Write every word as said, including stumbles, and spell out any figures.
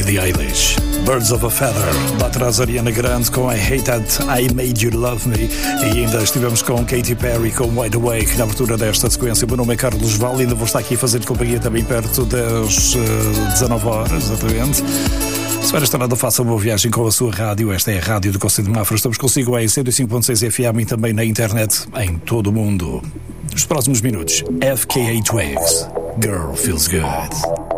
Billie Eilish, Birds of a Feather. Lá atrás Ariana Grande com I Hate That I Made You Love Me. E ainda estivemos com Katy Perry com Wide Awake na abertura desta sequência. O meu nome é Carlos Val e ainda vou estar aqui a fazer companhia também perto das uh, dezanove horas, exatamente. Se for esta nada, faça uma viagem com a sua rádio. Esta é a Rádio do Conselho de Mafra. Estamos consigo em cento e cinco ponto seis F M e também na internet em todo o mundo. Nos próximos minutos, F K A Twigs, Girl Feels Good.